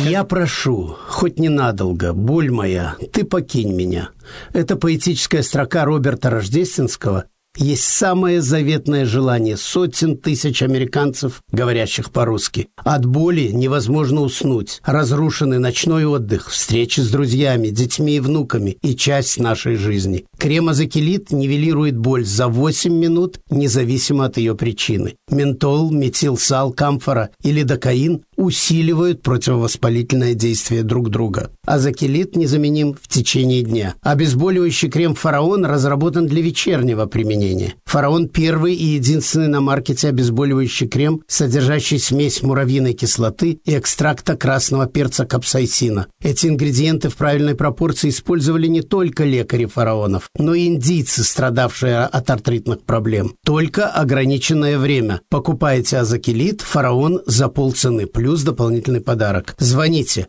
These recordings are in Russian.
Я прошу, хоть ненадолго, боль моя, ты покинь меня. Это поэтическая строка Роберта Рождественского есть самое заветное желание сотен тысяч американцев, говорящих по-русски. От боли невозможно уснуть. Разрушенный ночной отдых, встречи с друзьями, детьми и внуками и часть нашей жизни. Крем Азокилит нивелирует боль за 8 минут, независимо от ее причины. Ментол, метилсал, камфора и лидокаин усиливают противовоспалительное действие друг друга. Азокилит незаменим в течение дня. Обезболивающий крем «Фараон» разработан для вечернего применения. «Фараон» – первый и единственный на маркете обезболивающий крем, содержащий смесь муравьиной кислоты и экстракта красного перца капсаицина. Эти ингредиенты в правильной пропорции использовали не только лекари фараонов, но и индийцы, страдавшие от артритных проблем. Только ограниченное время. Покупайте Азокилит «Фараон» за полцены, плюс дополнительный подарок. Звоните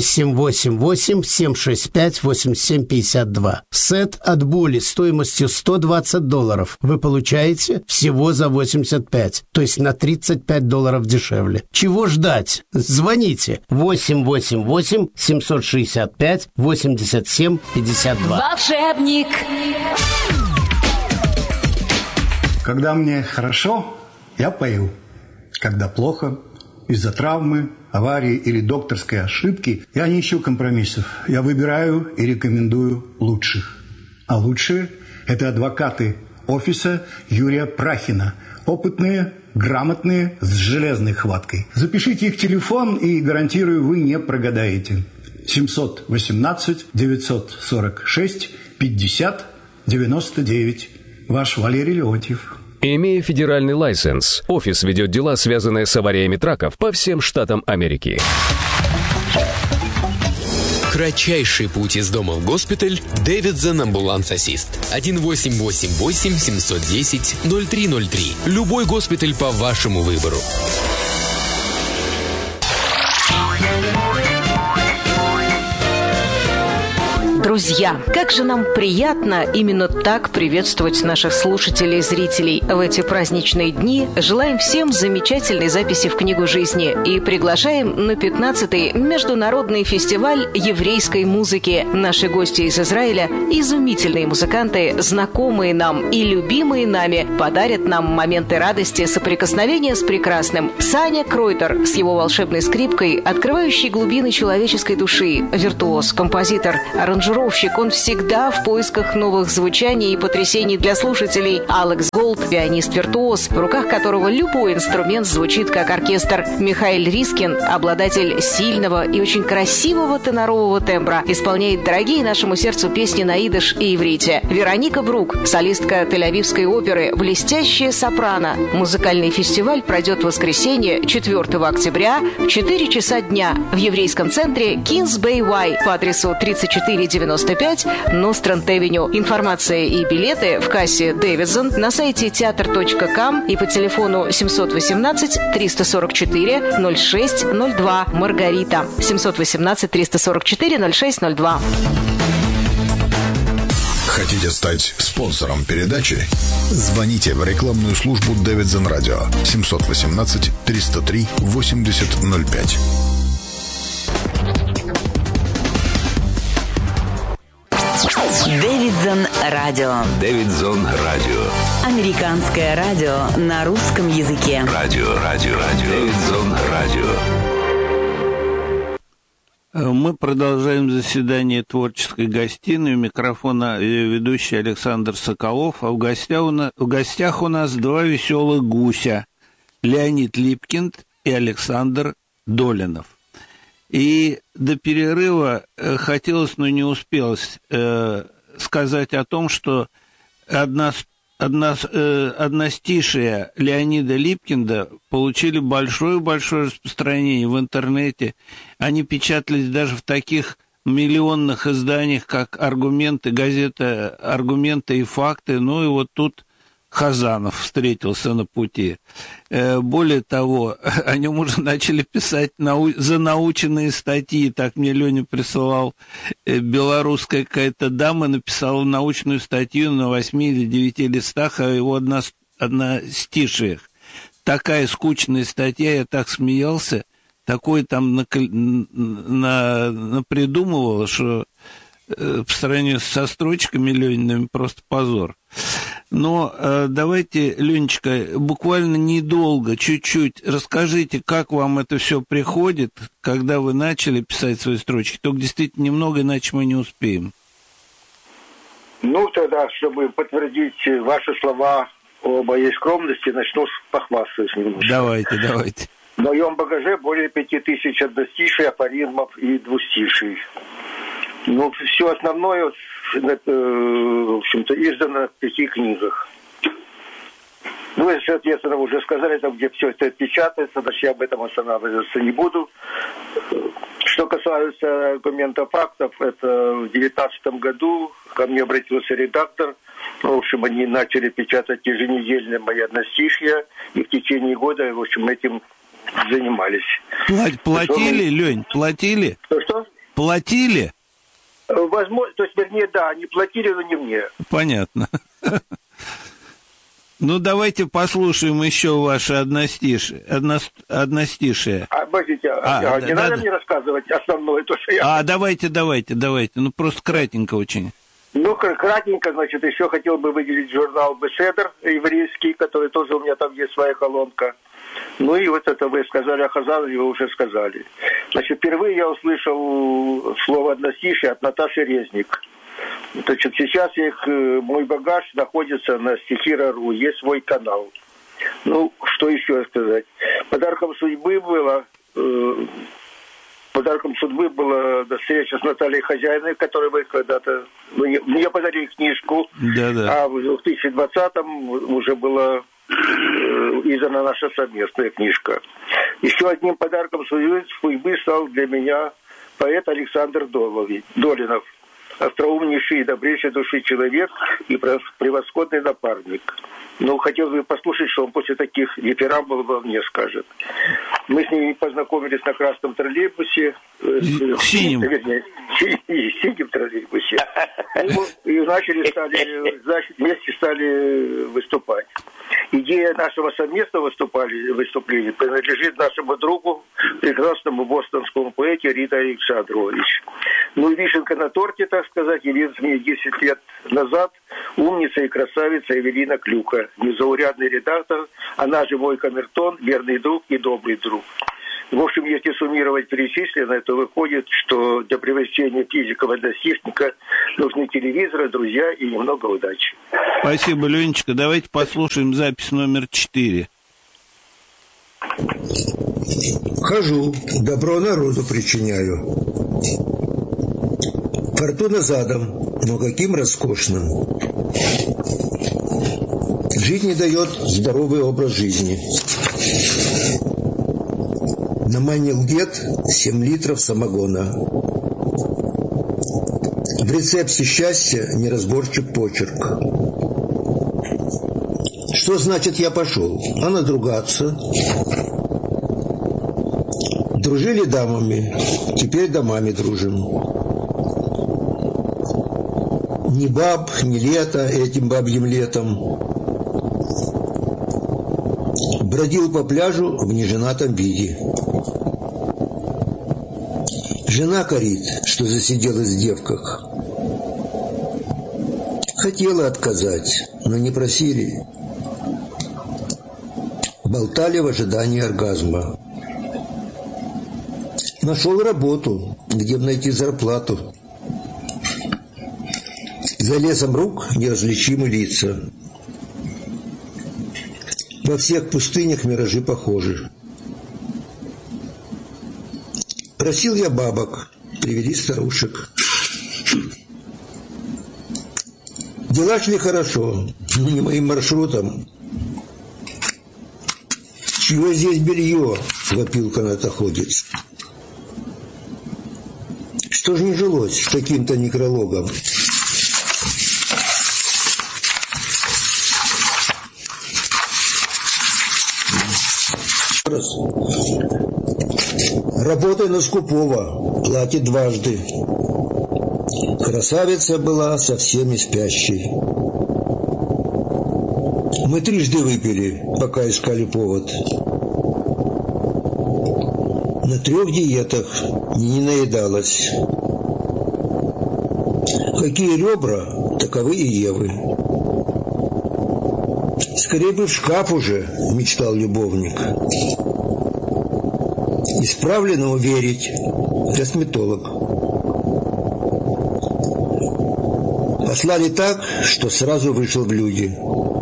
888-765-8752. Сет от боли стоимостью $120 вы получаете всего за 85, то есть на $35 дешевле. Чего ждать? Звоните 888-765-8752. Волшебник. Когда мне хорошо, я пою. Когда плохо, из-за травмы, аварии или докторской ошибки, я не ищу компромиссов. Я выбираю и рекомендую лучших. А лучшие – это адвокаты офиса Юрия Прахина. Опытные, грамотные, с железной хваткой. Запишите их телефон, и, гарантирую, вы не прогадаете. 718-946-50-99. Ваш Валерий Леонтьев. Имея федеральный лайсенс, офис ведет дела, связанные с авариями траков по всем штатам Америки. Кратчайший путь из дома в госпиталь. Дэвидсон Ambulance Assist. 1-888-710-0303. Любой госпиталь по вашему выбору. Друзья, как же нам приятно именно так приветствовать наших слушателей и зрителей в эти праздничные дни. Желаем всем замечательной записи в книгу жизни и приглашаем на 15-й международный фестиваль еврейской музыки. Наши гости из Израиля, изумительные музыканты, знакомые нам и любимые нами, подарят нам моменты радости, соприкосновения с прекрасным. Саня Кройтер с его волшебной скрипкой, открывающий глубины человеческой души, виртуоз, композитор, аранжировщик. Он всегда в поисках новых звучаний и потрясений для слушателей. Алекс Голд, пианист-виртуоз, в руках которого любой инструмент звучит как оркестр. Михаил Рискин, обладатель сильного и очень красивого тенорового тембра, исполняет дорогие нашему сердцу песни на идиш и иврите. Вероника Брук, солистка Тель-Авивской оперы, блестящая сопрано. Музыкальный фестиваль пройдет в воскресенье, 4 октября, в 4 часа дня в еврейском центре Kings Bay Y по адресу 3495 Нострант-Авеню. Информация и билеты в кассе Дэвидсон на сайте театр.ком и по телефону 718-344-0602. Маргарита. 718-344-0602. Хотите стать спонсором передачи? Звоните в рекламную службу Дэвидсон Радио 718-303-8005. Дэвидсон Радио. Дэвидсон Радио. Американское радио на русском языке. Радио. Дэвидсон Радио. Мы продолжаем заседание творческой гостиной. У микрофона ведущий Александр Соколов. А в гостях у нас два веселых гуся. Леонид Липкинд и Александр Долинов. И до перерыва хотелось, но не успелось сказать о том, что одностишие Леонида Липкинда получили большое-большое распространение в интернете. Они печатались даже в таких миллионных изданиях, как «Аргументы», газета «Аргументы и факты». Ну и вот тут Хазанов встретился на пути. Более того, о нем уже начали писать занаученные статьи. Так мне Леня присылал. Белорусская какая-то дама написала научную статью на 8 или 9 листах о его одностишиях. Такая скучная статья, я так смеялся. такое там напридумывала, что по сравнению со строчками Лениными просто позор. Но давайте, Ленечка, буквально недолго, чуть-чуть расскажите, как вам это все приходит, когда вы начали писать свои строчки. Только действительно немного, иначе мы не успеем. Ну, тогда, чтобы подтвердить ваши слова о моей скромности, начну похвастаюсь немножко. Давайте. В моем багаже более 5000 одностиший, афоризмов и двустиший. Ну, все основное, в общем-то, издано в 5 книгах. Ну, и, соответственно, уже сказали, там, где все это печатается, значит, я об этом останавливаться не буду. Что касается аргументов фактов, это в 2019 году ко мне обратился редактор. В общем, они начали печатать еженедельно мои одностишья, и в течение года, в общем, этим занимались. Платили, Лень, платили? Что? Платили? Возможно, то есть, вернее, да, они платили, но не мне. Понятно. Ну, давайте послушаем еще ваши одностишие. Подождите, не надо мне рассказывать основное, то, что я... Давайте. Ну, просто кратенько очень. Ну, кратенько, значит, еще хотел бы выделить журнал «Беседер» еврейский, который тоже у меня там есть своя колонка. Ну, и вот это вы сказали о Хазанове, вы уже сказали. Значит, впервые я услышал слово «одностишие» от Наташи Резник. Значит, сейчас мой багаж находится на стихи.ру, есть свой канал. Ну, что еще сказать? Подарком судьбы была встреча с Натальей Хозяиной, которой вы когда-то... Мне подарили книжку, а в 2020-м уже была издана наша совместная книжка. Еще одним подарком судьбы стал для меня поэт Александр Долинов. Остроумнейший и добрейшей души человек и превосходный напарник. Но хотелось бы послушать, что он после таких дифирамбов мне скажет. Мы с ними познакомились на красном троллейбусе. Синим троллейбусе. И вместе стали выступать. Идея нашего совместного выступления принадлежит нашему другу, прекрасному бостонскому поэте Рита Александрович. Ну и вишенка на торте, так сказать, явилась мне 10 лет назад умница и красавица Эвелина Клюка, незаурядный редактор, она же мой камертон, верный друг и добрый друг. В общем, если суммировать перечисленное, то выходит, что для превращения физика в одностишника нужны телевизоры, друзья и немного удачи. Спасибо, Ленечка. Давайте послушаем запись номер 4. Хожу, добро народу причиняю. Фортуна задом, но каким роскошным. Жить не дает здоровый образ жизни. Наманил дед 7 литров самогона. В рецепте счастья неразборчив почерк. Что значит я пошел? А надругаться? Дружили дамами, теперь домами дружим. Ни баб, ни лето этим бабьим летом. Бродил по пляжу в неженатом виде. Жена корит, что засиделась в девках. Хотела отказать, но не просили. Болтали в ожидании оргазма. Нашел работу, где бы найти зарплату. За лесом рук неразличимы лица. Во всех пустынях миражи похожи. Просил я бабок, привели старушек. Дела шли хорошо, но не моим маршрутом. Чье здесь белье? Вопил канатоходец. Что ж не жилось с каким-то некрологом? Работай на скупого, платит дважды. Красавица была совсем не спящей. Мы трижды выпили, пока искали повод. На 3 диетах не наедалась. Какие ребра, таковы и Евы. Скорее бы в шкаф уже, мечтал любовник. Исправленному верить, косметолог. Послали так, что сразу вышел в люди.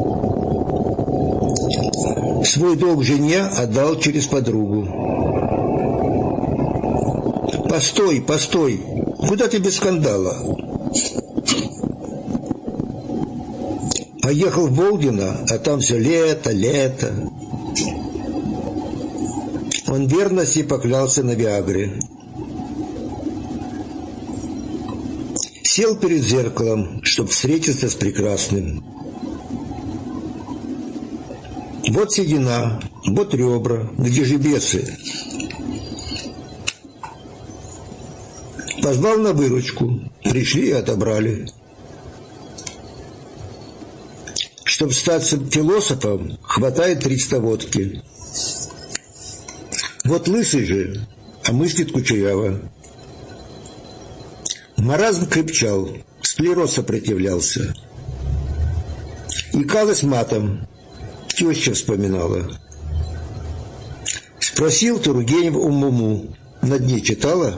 Свой долг жене отдал через подругу. Постой, постой, куда ты без скандала? Поехал в Болдино, а там все лето. Он верности поклялся на Виагре. Сел перед зеркалом, чтобы встретиться с прекрасным. Вот седина, вот ребра, где же бесы? Позвал на выручку, пришли и отобрали. Чтобы стать философом, хватает 300 водки. Вот лысый же, а мыслит кучеряво. Маразм крепчал, склероз сопротивлялся. Икалась матом, теща вспоминала. Спросил Тургенев у Муму, на дне читала?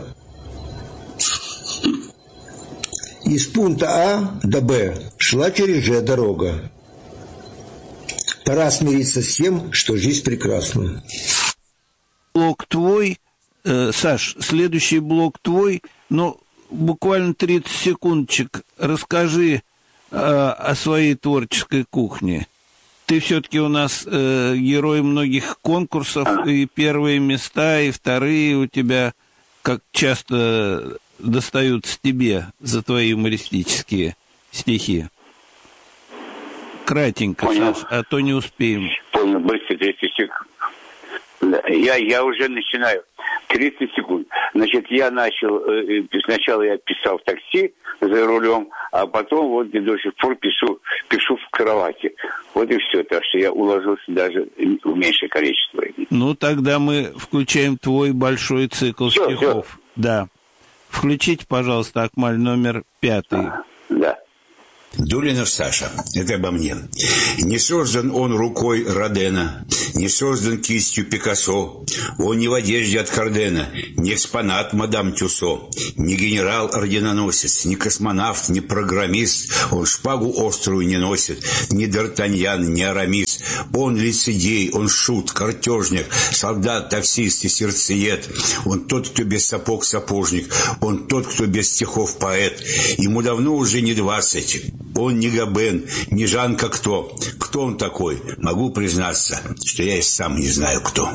Из пункта А до Б шла через Ж дорога. Пора смириться с тем, что жизнь прекрасна. Блок твой, Саш, следующий блок твой, но буквально 30 секундчик. Расскажи о своей творческой кухне. Ты все-таки у нас герой многих конкурсов, и первые места, и вторые у тебя, как часто достаются тебе за твои юмористические стихи. Кратенько, Саш, а то не успеем. Понял, быстро, 30 секунд. Я уже начинаю. 30 секунд. Значит, я начал, сначала я писал в такси за рулем, а потом вот до сих пор пишу в кровати. Вот и все. Так что я уложился даже в меньшее количество. Ну, тогда мы включаем твой большой цикл стихов. Все. Да. Включите, пожалуйста, Акмаль, номер 5. Да. Дулинов Саша, это обо мне. Не создан он рукой Родена, не создан кистью Пикассо, он не в одежде от Кардена, не экспонат мадам Тюссо, не генерал-орденоносец, не космонавт, не программист, он шпагу острую не носит, не Д'Артаньян, не Арамис, он лицедей, он шут, картежник, солдат, таксист и сердцеед, он тот, кто без сапог сапожник, он тот, кто без стихов поэт, ему давно уже не 20. Он не Габен, не Жан Кокто. Кто он такой? Могу признаться, что я и сам не знаю, кто.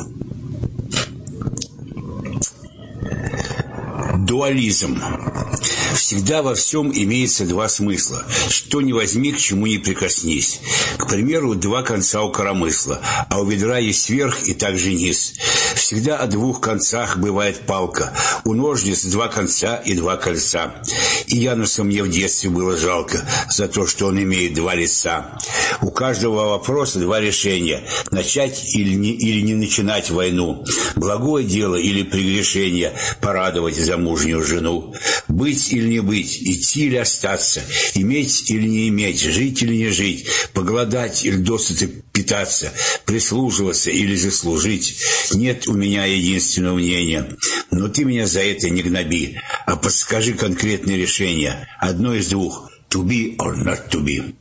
Дуализм. Всегда во всем имеется два смысла. Что ни возьми, к чему ни прикоснись. К примеру, два конца у коромысла, а у ведра есть верх и также низ. Всегда о двух концах бывает палка. У ножниц два конца и два кольца. И Януса мне в детстве было жалко за то, что он имеет два лица. У каждого вопроса два решения. Начать или не начинать войну. Благое дело или прегрешение порадовать замужнюю жену. Быть или не быть, идти или остаться, иметь или не иметь, жить или не жить, поголодать или досыта питаться, прислуживаться или же служить. Нет у меня единственного мнения, но ты меня за это не гноби, а подскажи конкретное решение, одно из двух, to be or not to be.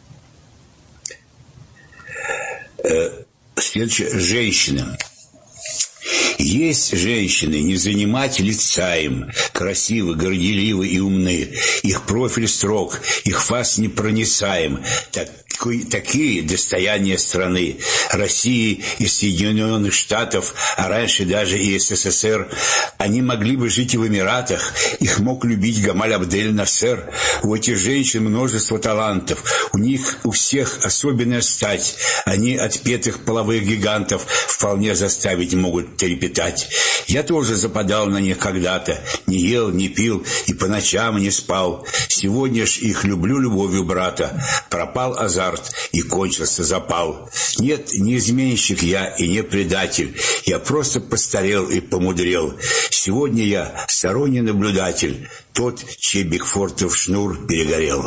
Следующее, женщина. Есть женщины, не занимать лица им, красивы, горделивы и умны, их профиль строг, их фас непроницаем, такие достояния страны, России и Соединенных Штатов, а раньше даже и СССР. Они могли бы жить и в Эмиратах, их мог любить Гамаль Абдель Насер. У этих женщин множество талантов, у них у всех особенная стать, они отпетых половых гигантов вполне заставить могут трепетать. Я тоже западал на них когда-то, не ел, не пил и по ночам не спал. Сегодня ж их люблю любовью брата, пропал азарт азарт и кончился запал. Нет, не изменщик я и не предатель, я просто постарел и помудрел. Сегодня я сторонний наблюдатель, тот, чей Бигфортов шнур перегорел.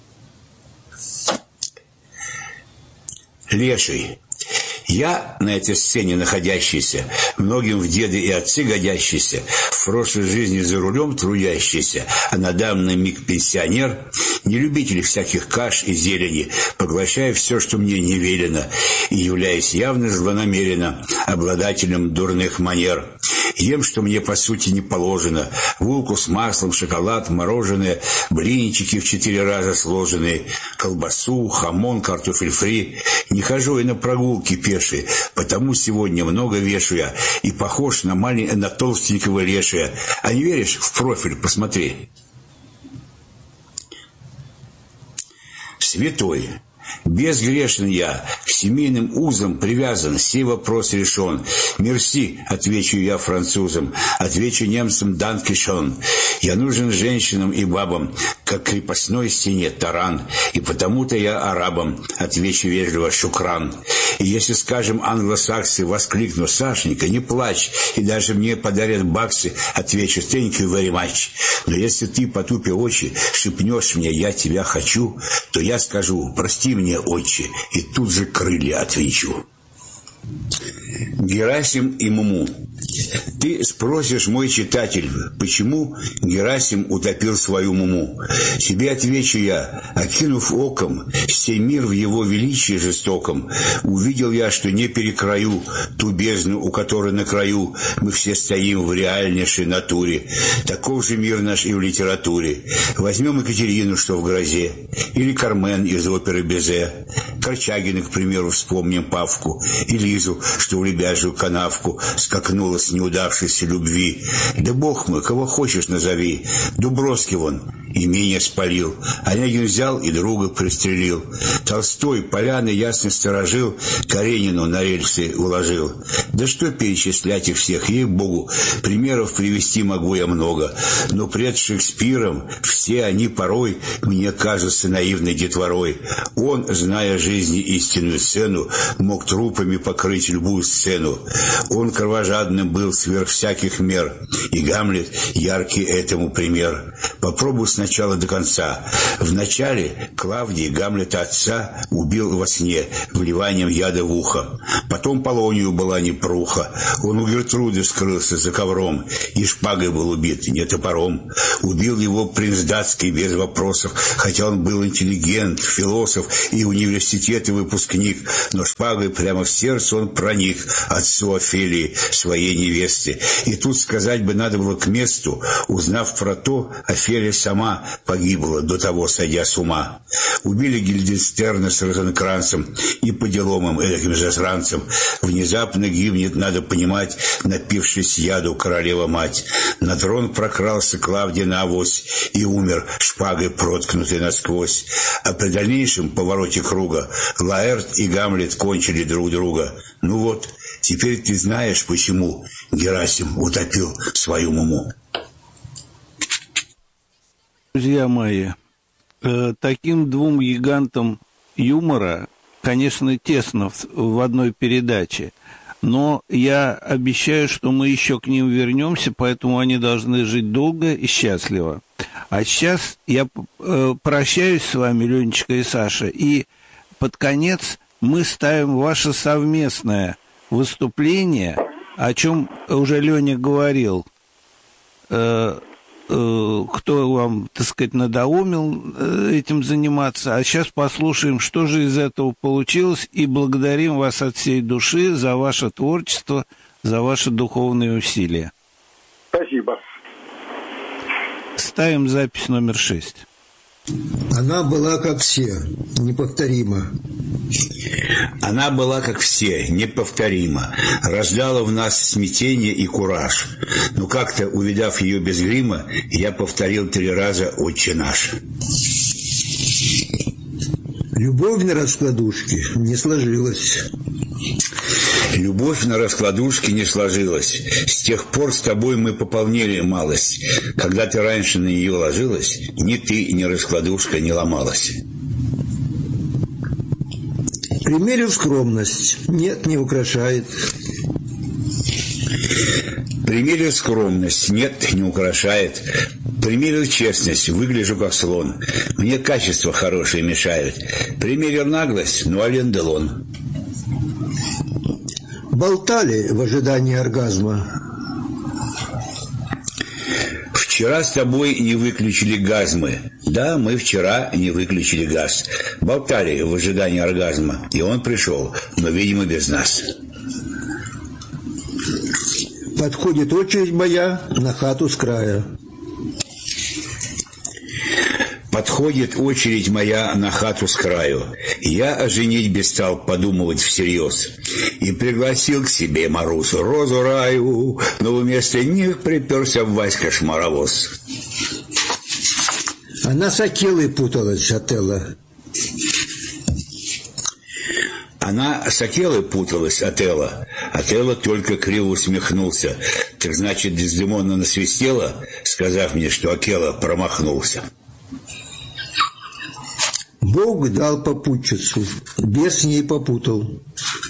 Леший. Я на этой сцене находящийся, многим в деды и отцы годящийся, в прошлой жизни за рулем трудящийся, а на данный миг пенсионер, не любитель всяких каш и зелени, поглощая все, что мне не велено, и являясь явно злонамеренно обладателем дурных манер. Ем, что мне по сути не положено: булку с маслом, шоколад, мороженое, блинчики в 4 раза сложенные, колбасу, хамон, картофель фри. Не хожу и на прогулки пешие, потому сегодня много вешу я и похож на толстенького лешия. А не веришь? В профиль посмотри. Святой. Безгрешен я, к семейным узам привязан, сей вопрос решен. Мерси, отвечу я французам, отвечу немцам данкишон. Я нужен женщинам и бабам, как крепостной стене таран, и потому-то я арабам отвечу вежливо шукран. И если, скажем, англосаксы воскликнут: Сашенька, не плачь, и даже мне подарят баксы, отвечу: thank you very much. Но если ты, потупя очи, шепнешь мне: я тебя хочу, то я скажу: прости мне, отче, и тут же крылья отвечу. Герасим и Муму. Ты спросишь, мой читатель, почему Герасим утопил свою Муму? Тебе отвечу я: окинув оком сей мир в его величии жестоком, увидел я, что не перекрою ту бездну, у которой на краю мы все стоим в реальнейшей натуре. Таков же мир наш и в литературе. Возьмем Екатерину, что в грозе, или Кармен из оперы Безе, Корчагина, к примеру, вспомним Павку, и Лизу, что в лебяжью канавку скакнула с неудавшейся любви. Да бог мой, кого хочешь назови. Дубровский вон имение спалил, Онегин взял и друга пристрелил. Толстой поляны ясно сторожил, Каренину на рельсы уложил. Да что перечислять их всех, ей-богу, примеров привести могу я много, но пред Шекспиром все они порой мне кажутся наивной детворой. Он, зная жизни истинную цену, мог трупами покрыть любую сцену. Он кровожадным был сверх всяких мер, и Гамлет яркий этому пример. Попробуй сначала до конца. Вначале Клавдий Гамлета отца убил во сне вливанием яда в ухо. Потом Полонию была непруха. Он у Гертруды скрылся за ковром, и шпагой был убит, не топором. Убил его принц датский без вопросов, хотя он был интеллигент, философ и университета выпускник, но шпагой прямо в сердце он проник отцу Офелии, своей невесте. И тут сказать бы надо было к месту, узнав про то, Офелия сама погибла, до того сойдя с ума. Убили Гильденстерна с Розенкранцем и по делам этим засранцам. Внезапно гибнет, надо понимать, напившись яду королева-мать. На трон прокрался Клавдий на авось и умер, шпагой проткнутый насквозь. А при дальнейшем повороте круга Лаэрт и Гамлет кончили друг друга. Ну вот, теперь ты знаешь, почему Герасим утопил свою Муму. Друзья мои, таким двум гигантам юмора, конечно, тесно в одной передаче, но я обещаю, что мы еще к ним вернемся, поэтому они должны жить долго и счастливо. А сейчас я прощаюсь с вами, Ленечка и Саша, и под конец мы ставим ваше совместное выступление, о чем уже Леня говорил. Кто вам, так сказать, надоумил этим заниматься. А сейчас послушаем, что же из этого получилось, и благодарим вас от всей души за ваше творчество, за ваши духовные усилия. Спасибо. Ставим запись номер 6. Она была, как все, неповторима. Она была, как все, неповторима, рождала в нас смятение и кураж. Но как-то, увидав ее без грима, я повторил 3 раза «Отче наш». Любовь на раскладушке не сложилась. Любовь на раскладушке не сложилась. С тех пор с тобой мы пополнели малость. Когда ты раньше на нее ложилась, ни ты, ни раскладушка не ломалась. Примерил скромность. Нет, не украшает. Примерил скромность. Нет, не украшает. Примерил честность. Выгляжу как слон. Мне качества хорошие мешают. Примерил наглость. Ну, Ален Делон. Болтали в ожидании оргазма. Вчера с тобой не выключили газмы. Да, мы вчера не выключили газ. Болтали в ожидании оргазма. И он пришел, но, видимо, без нас. Подходит очередь моя на хату с края. Подходит очередь моя на хату с краю. Я о женитьбе стал подумывать всерьез. И пригласил к себе Марусу Розу Раю, но вместо них приперся Васька Шмаровоз. Она с Акелой путалась, Отелло. Она с Акелой путалась, Отелло. Отелло только криво усмехнулся. Так значит, Дездемона насвистела, сказав мне, что Акела промахнулся. Бог дал попутчицу, бес с ней попутал.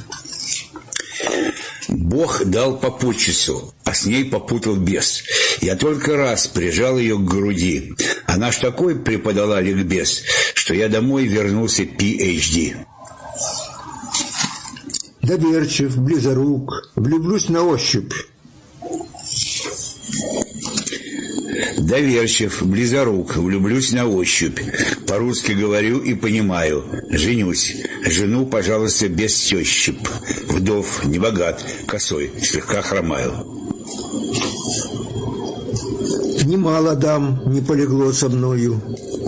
Бог дал попутчицу, а с ней попутал бес. Я только раз прижал ее к груди. Она ж такой преподала ликбез, что я домой вернулся PhD. Доверчив, близорук, влюблюсь на ощупь. Доверчив, близорук, влюблюсь на ощупь. По-русски говорю и понимаю. Женюсь. Жену, пожалуйста, без тещип. Вдов, не богат, косой, слегка хромаю. Немало дам не полегло со мною.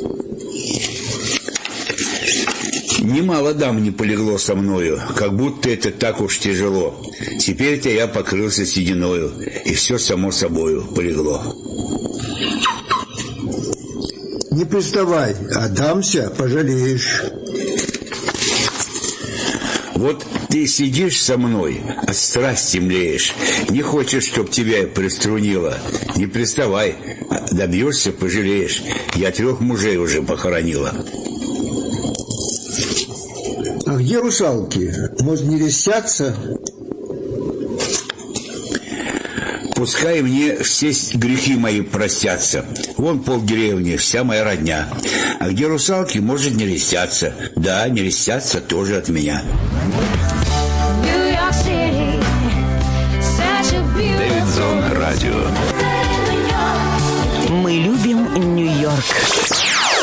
Немало дам не полегло со мною, как будто это так уж тяжело. Теперь-то я покрылся сединою, и все само собою полегло. Не приставай, отдамся, пожалеешь. Вот ты сидишь со мной, от страсти млеешь, не хочешь, чтоб тебя приструнило. Не приставай, добьешься, пожалеешь. Я 3 мужей уже похоронила. А где русалки? Может, не льстятся? Пускай мне все грехи мои простятся. Вон полдеревни, вся моя родня. А где русалки, может, не льстятся. Да, не льстятся тоже от меня. Дэвидсон Радио. Мы любим Нью-Йорк.